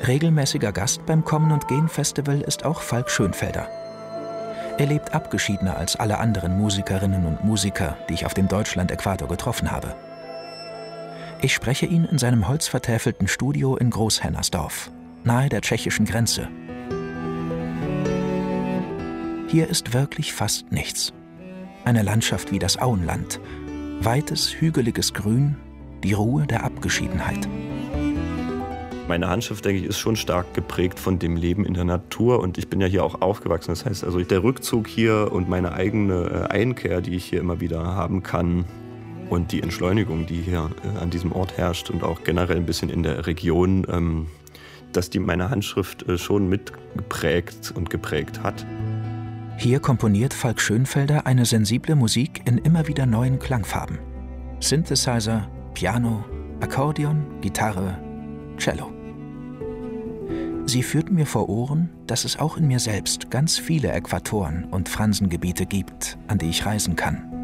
Regelmäßiger Gast beim Kommen und Gehen Festival ist auch Falk Schönfelder. Er lebt abgeschiedener als alle anderen Musikerinnen und Musiker, die ich auf dem Deutschland-Äquator getroffen habe. Ich spreche ihn in seinem holzvertäfelten Studio in Großhennersdorf, nahe der tschechischen Grenze. Hier ist wirklich fast nichts. Eine Landschaft wie das Auenland, weites, hügeliges Grün, die Ruhe der Abgeschiedenheit. Meine Handschrift, denke ich, ist schon stark geprägt von dem Leben in der Natur und ich bin ja hier auch aufgewachsen. Das heißt, also der Rückzug hier und meine eigene Einkehr, die ich hier immer wieder haben kann und die Entschleunigung, die hier an diesem Ort herrscht und auch generell ein bisschen in der Region, dass die meine Handschrift schon mitgeprägt und geprägt hat. Hier komponiert Falk Schönfelder eine sensible Musik in immer wieder neuen Klangfarben. Synthesizer, Piano, Akkordeon, Gitarre, Cello. Sie führten mir vor Ohren, dass es auch in mir selbst ganz viele Äquatoren und Fransengebiete gibt, an die ich reisen kann.